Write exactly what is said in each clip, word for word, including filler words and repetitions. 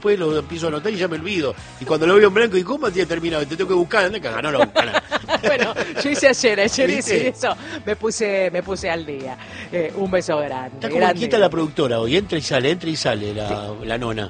después lo empiezo a anotar y ya me olvido. Y cuando lo veo en blanco, ¿y cómo tiene terminado? Te tengo que buscar, anda cagá, no lo buscan. Bueno, yo hice ayer, ayer ¿Viste? hice eso, me puse, me puse al día. Eh, un beso grande. Está como grande. inquieta la productora hoy, entra y sale, entra y sale la, sí. la nona.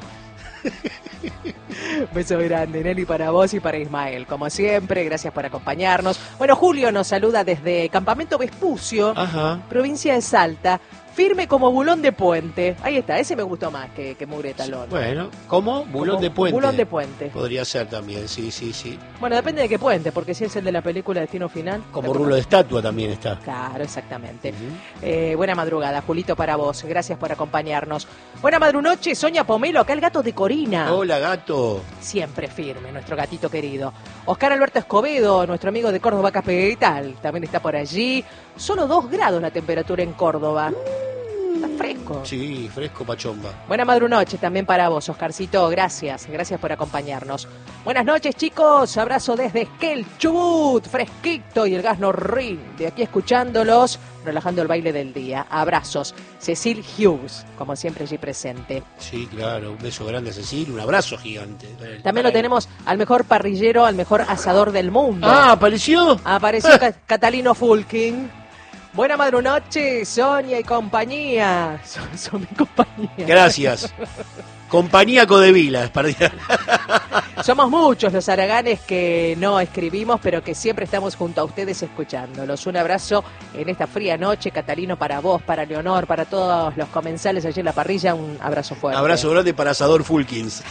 Beso grande, Nelly, para vos y para Ismael. Como siempre, gracias por acompañarnos. Bueno, Julio nos saluda desde Campamento Vespucio, Ajá. provincia de Salta. Firme como bulón de puente. Ahí está, ese me gustó más que, que mugre de talón. Bueno, ¿cómo? Bulón como, de puente. Bulón de puente. Podría ser también, sí, sí, sí. Bueno, depende de qué puente, porque si es el de la película Destino Final. Como rulo de estatua también está. Claro, exactamente. Uh-huh. eh, buena madrugada, Julito, para vos. Gracias por acompañarnos. Buena madrunoche, Sonia Pomelo, acá el gato de Corina. Hola, gato. Siempre firme, nuestro gatito querido. Oscar Alberto Escobedo, nuestro amigo de Córdoba Capital, también está por allí. Solo dos grados la temperatura en Córdoba. Está fresco. Sí, fresco, pachomba. Buena madrunoche también para vos, Oscarcito. Gracias, gracias por acompañarnos. Buenas noches, chicos. Abrazo desde Esquel, Chubut, fresquito y el gas no rinde. Aquí escuchándolos, relajando el baile del día. Abrazos. Cecil Hughes, como siempre allí presente. Sí, claro. Un beso grande a Cecil, un abrazo gigante. También lo tenemos al mejor parrillero, al mejor asador del mundo. Ah, ¿apareció? Apareció ah. Catalino Fulking. Buena madrunoche, Sonia y compañía. Son, son mi compañía. Gracias. Compañía Codevila. Somos muchos los araganes que no escribimos, pero que siempre estamos junto a ustedes escuchándolos. Un abrazo en esta fría noche, Catalino, para vos, para Leonor, para todos los comensales allí en la parrilla. Un abrazo fuerte. Abrazo grande para Asador Fulkins.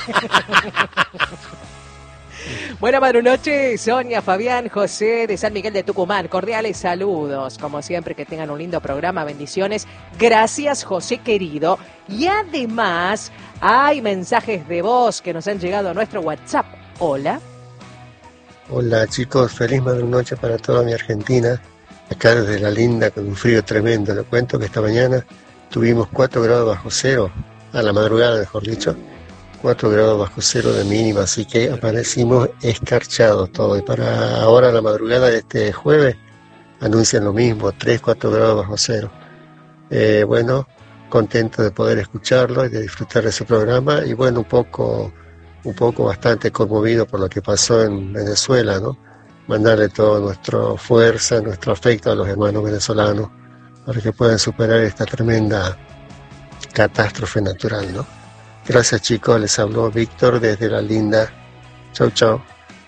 Buena madrunoche, Sonia, Fabián, José de San Miguel de Tucumán. Cordiales saludos. Como siempre, que tengan un lindo programa. Bendiciones. Gracias, José querido. Y además, hay mensajes de voz que nos han llegado a nuestro WhatsApp. Hola. Hola, chicos. Feliz madrunoche para toda mi Argentina. Acá desde La Linda con un frío tremendo. Les cuento que esta mañana tuvimos cuatro grados bajo cero. A la madrugada, mejor dicho. cuatro grados bajo cero de mínima, así que amanecimos escarchados todos. Y para ahora, la madrugada de este jueves, anuncian lo mismo, tres, cuatro grados bajo cero. Eh, bueno, contento de poder escucharlo y de disfrutar de su programa. Y bueno, un poco, un poco bastante conmovido por lo que pasó en Venezuela, ¿no? Mandarle toda nuestra fuerza, nuestro afecto a los hermanos venezolanos para que puedan superar esta tremenda catástrofe natural, ¿no? Gracias, chicos, les habló Víctor desde La Linda. Chau, chau.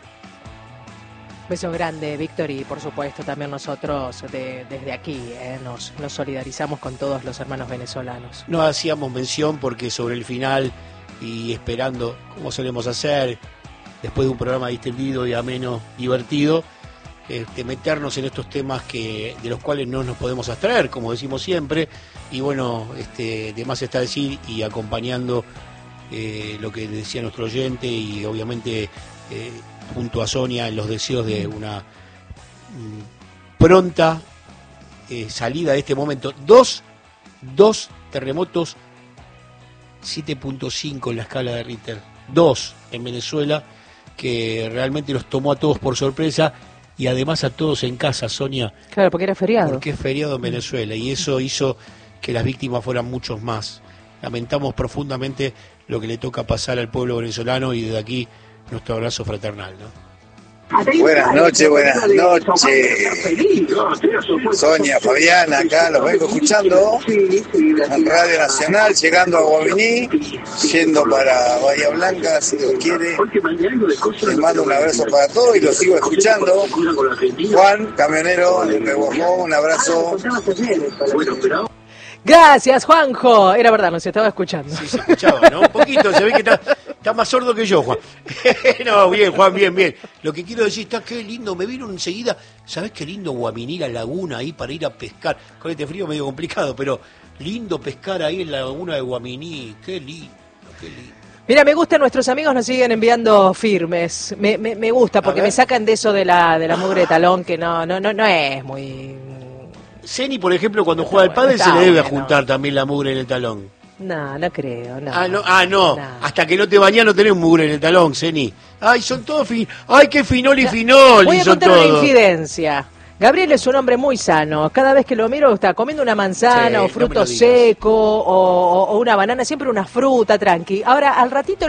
Beso grande, Víctor, y por supuesto también nosotros de, desde aquí eh, nos, nos solidarizamos con todos los hermanos venezolanos. No hacíamos mención porque sobre el final y esperando, como solemos hacer, después de un programa distendido y ameno, divertido, este, meternos en estos temas que de los cuales no nos podemos abstraer, como decimos siempre, y bueno, este, de más está decir y acompañando eh, lo que decía nuestro oyente y obviamente eh, junto a Sonia en los deseos de una mm, pronta eh, salida de este momento. Dos, dos terremotos siete punto cinco en la escala de Richter, dos en Venezuela, que realmente los tomó a todos por sorpresa y además a todos en casa, Sonia. Claro, porque era feriado. Porque es feriado en Venezuela y eso hizo que las víctimas fueran muchos más. Lamentamos profundamente lo que le toca pasar al pueblo venezolano y desde aquí nuestro abrazo fraternal, ¿no? Buenas noches, buenas noches. Sonia, Fabián, acá los vengo escuchando en Radio Nacional, llegando a Guaminí, yendo para Bahía Blanca, si Dios quiere. Les mando un abrazo para todos y los sigo escuchando. Juan, camionero de Pehuajó, un abrazo. Gracias, Juanjo. Era verdad, nos estaba escuchando. Sí, se escuchaba, ¿no? Un poquito, se ve que está, está más sordo que yo, Juan. No, bien, Juan, bien, bien. Lo que quiero decir está qué lindo, me vino enseguida, ¿sabés qué lindo Guaminí, la laguna ahí para ir a pescar? Con este frío medio complicado, pero lindo pescar ahí en la laguna de Guaminí. Qué lindo, qué lindo. Mira, me gusta, nuestros amigos nos siguen enviando firmes. Me, me, me gusta porque me sacan de eso de la, de la mugre de talón, que no, no, no, no es muy... Ceni, por ejemplo, cuando juega al pádel se le debe juntar también la mugre en el talón. No, no creo, no. Ah, no, ah, no. no. Hasta que no te bañás no tenés mugre en el talón, Ceni. Ay, son todos fin... Ay, qué finol y finol. Voy a son contar todos. una infidencia. Gabriel es un hombre muy sano. Cada vez que lo miro está comiendo una manzana Sí, o fruto no me lo digas. seco o, o una banana, siempre una fruta, tranqui. Ahora, al ratito